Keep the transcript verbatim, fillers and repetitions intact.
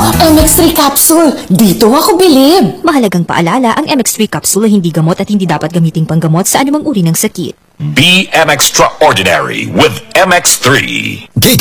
M X three capsule. Dito ako bilib. Mahalagang paalala, ang M X three capsule ay hindi gamot at hindi dapat gamiting panggamot sa anumang uri ng sakit. Be M Extraordinary with M X three. Gig